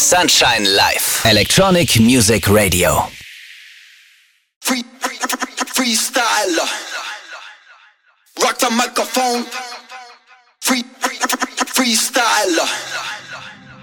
Sunshine Live. Electronic Music Radio. Freestyler. Rock the microphone. Freestyler.